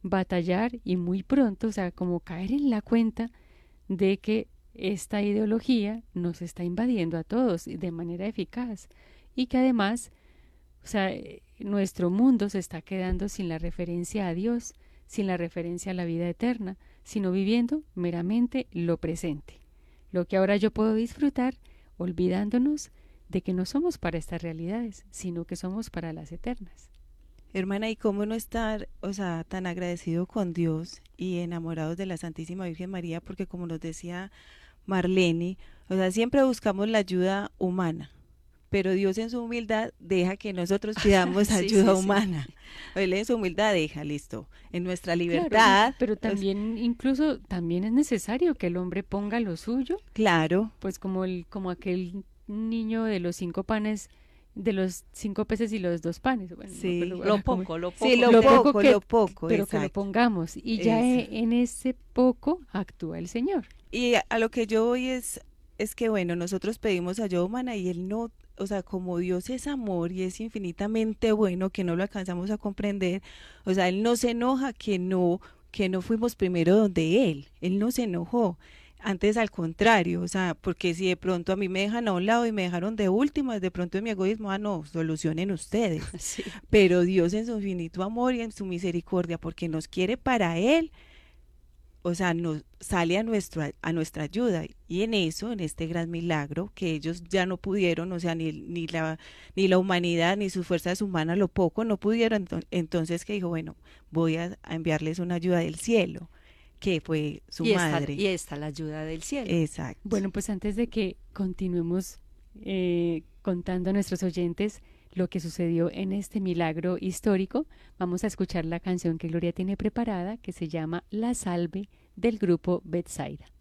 batallar y muy pronto, o sea, como caer en la cuenta de que esta ideología nos está invadiendo a todos de manera eficaz y que además, o sea, nuestro mundo se está quedando sin la referencia a Dios, sin la referencia a la vida eterna, sino viviendo meramente lo presente, lo que ahora yo puedo disfrutar, olvidándonos de que no somos para estas realidades, sino que somos para las eternas. Hermana, ¿y cómo no estar, o sea, tan agradecido con Dios y enamorados de la Santísima Virgen María? Porque como nos decía Marlene, o sea, siempre buscamos la ayuda humana, pero Dios en su humildad deja que nosotros pidamos Sí, ayuda sí, sí. humana. Él en su humildad deja, listo, en nuestra Claro, libertad, pero también, incluso, también es necesario que el hombre ponga lo suyo, claro, pues como aquel niño de los 5 panes, de los 5 peces y los 2 panes. Bueno, no me acuerdo sí, ahora cómo. Lo sí, poco que tengo. lo poco, Pero que lo exacto, pongamos. Y ya eso. en ese poco actúa el Señor. Y a lo que yo voy es que, bueno, nosotros pedimos ayuda humana y Él no, o sea, como Dios es amor y es infinitamente bueno, que no lo alcanzamos a comprender, o sea, Él no se enoja que no fuimos primero donde Él no se enojó. Antes al contrario, o sea, porque si de pronto a mí me dejan a un lado y me dejaron de últimas, de pronto en mi egoísmo, ah, no, solucionen ustedes. Sí. Pero Dios en su infinito amor y en su misericordia, porque nos quiere para Él, o sea, nos sale a nuestra ayuda y en eso, en este gran milagro que ellos ya no pudieron, o sea, ni la humanidad ni sus fuerzas humanas, lo poco no pudieron, entonces que dijo, bueno, voy a enviarles una ayuda del cielo, que fue su madre. Y está la ayuda del cielo. Exacto. Bueno, pues antes de que continuemos contando a nuestros oyentes lo que sucedió en este milagro histórico, vamos a escuchar la canción que Gloria tiene preparada, que se llama La Salve del grupo Betsaida.